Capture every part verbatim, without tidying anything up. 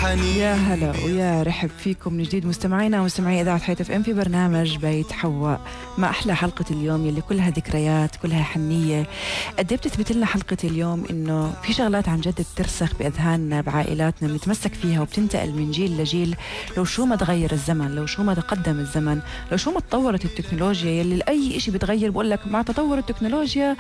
حنين. يا هلا ويا رحب فيكم من جديد مستمعينا ومستمعي إذاعة حياة اف ام في برنامج بيت حواء، ما أحلى حلقة اليوم يلي كلها ذكريات كلها حنية. قد ايه بتثبت لنا حلقة اليوم إنه في شغلات عن جد بترسخ بأذهاننا بعائلاتنا بنتمسك فيها وبتنتقل من جيل لجيل. لو شو ما تغير الزمن، لو شو ما تقدم الزمن، لو شو ما تطورت التكنولوجيا، يلي لأي إشي بتغير بقول لك مع تطور التكنولوجيا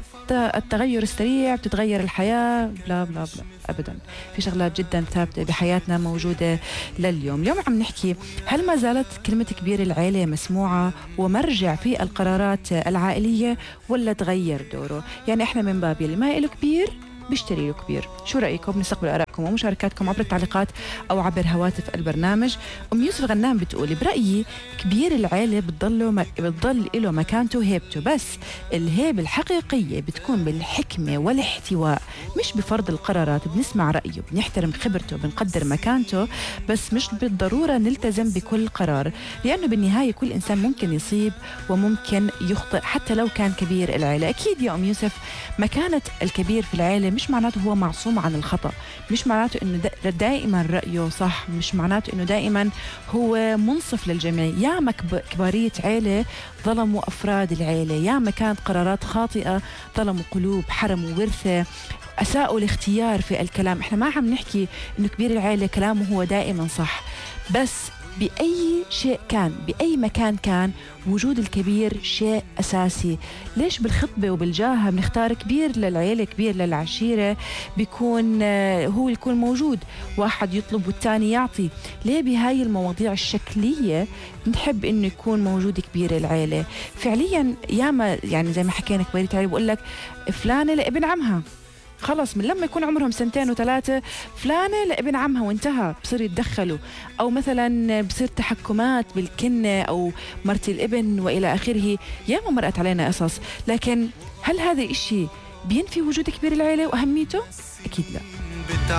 التغير السريع بتتغير الحياة، بلا بلا بلا أبدا. في شغلات جدا ثابتة بحياتنا موجودة لليوم. اليوم عم نحكي هل ما زالت كلمة كبير العيلة مسموعة ومرجع في القرارات العائلية ولا تغير دوره؟ يعني احنا من باب اللي ما له كبير بيشتري له كبير. شو رأيكم؟ نستقبل آرائكم ومشاركاتكم عبر التعليقات أو عبر هواتف البرنامج. أم يوسف غنام بتقولي برأيي كبير العيلة بتضل م... بتضل له مكانته وهيبته، بس الهيبة الحقيقية بتكون بالحكمة والاحتواء مش بفرض القرارات. بنسمع رأيه، بنحترم خبرته، بنقدر مكانته، بس مش بالضرورة نلتزم بكل قرار، لأنه بالنهاية كل إنسان ممكن يصيب وممكن يخطئ حتى لو كان كبير العيلة. أكيد يا أم يوسف مكانة الكبير في العيلة مش معناته هو معصوم عن الخطأ، مش معناته انه دائما رأيه صح، مش معناته انه دائما هو منصف للجميع. ياما كبارية عيلة ظلموا افراد العيلة، ياما كانت قرارات خاطئة ظلموا قلوب، حرموا ورثة، اساءوا الاختيار في الكلام. احنا ما عم نحكي انه كبير العيلة كلامه هو دائما صح، بس بأي شيء كان بأي مكان كان وجود الكبير شيء أساسي. ليش بالخطبة وبالجاهة بنختار كبير للعيلة، كبير للعشيرة بيكون هو يكون موجود، واحد يطلب والتاني يعطي؟ ليه بهاي المواضيع الشكلية بنحب إنه يكون موجود كبير العيلة؟ فعليا ياما يعني زي ما حكينا كبيرة العيلة بقول لك فلانة لابن عمها، خلص من لما يكون عمرهم سنتين وثلاثة فلانة لابن عمها وانتهى، بصير يتدخلوا، أو مثلا بصير تحكمات بالكنة أو مرت الابن وإلى آخره. ياما مرقت علينا قصص، لكن هل هذا الشيء بينفي وجود كبير العيلة وأهميته؟ أكيد لا.